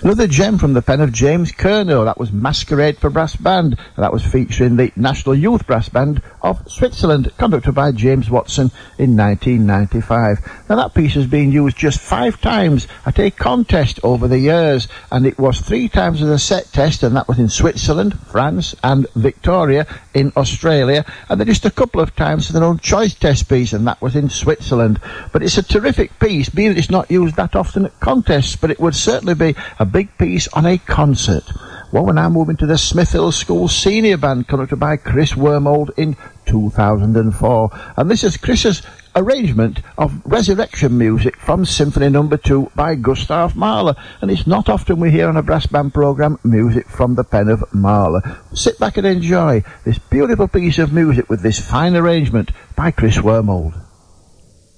Another gem from the pen of James Curnow, that was Masquerade for Brass Band. That was featuring the National Youth Brass Band of Switzerland, conducted by James Watson in 1995. Now that piece has been used just 5 times at a contest over the years, and it was 3 times as a set test, and that was in Switzerland, France and Victoria in Australia, and then just a couple of times as their own choice test piece, and that was in Switzerland. But it's a terrific piece, being that it's not used that often at contests, but it would certainly be a big piece on a concert. Well, we're now moving to the Smithfield School Senior Band, conducted by Chris Wormold in 2004. And this is Chris's arrangement of resurrection music from Symphony No. 2 by Gustav Mahler. And it's not often we hear on a brass band programme music from the pen of Mahler. Sit back and enjoy this beautiful piece of music with this fine arrangement by Chris Wormold.